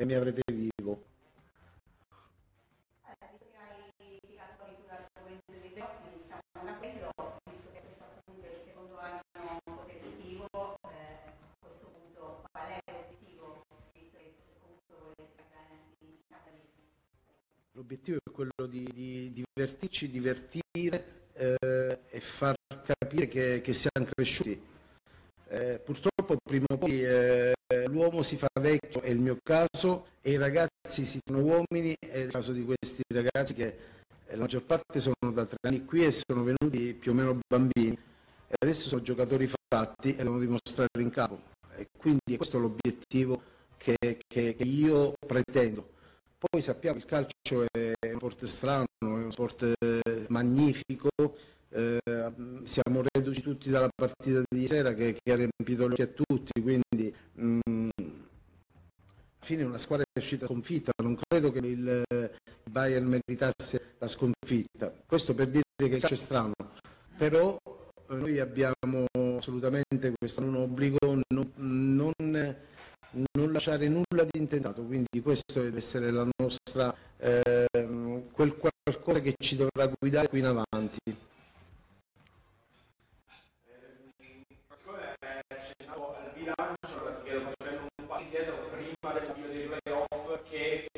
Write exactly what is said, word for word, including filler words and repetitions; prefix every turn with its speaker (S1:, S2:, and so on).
S1: e mi avrete vivo. L'obiettivo è quello di, di divertirci, divertire eh, e far capire che, che siamo cresciuti. Eh, purtroppo prima o poi eh, l'uomo si fa vecchio, è il mio caso, e i ragazzi si fanno uomini, è il caso di questi ragazzi che eh, la maggior parte sono da tre anni qui e sono venuti più o meno bambini e adesso sono giocatori fatti e devono dimostrare in campo. E quindi questo è l'obiettivo che, che, che io pretendo. Poi sappiamo che il calcio è un sport strano, è uno sport magnifico, eh, siamo reduci tutti dalla partita di sera che, che ha riempito gli occhi a tutti, quindi mh, alla fine una squadra è uscita sconfitta, non credo che il, il Bayern meritasse la sconfitta, questo per dire che il calcio è strano, però noi abbiamo assolutamente questo un obbligo, non, non non lasciare nulla di intentato, quindi questo deve essere la nostra, eh, quel qualcosa che ci dovrà guidare qui in avanti.
S2: Siccome accennavo al bilancio, perché lo facendo un passo indietro prima dell'avvio dei playoff, che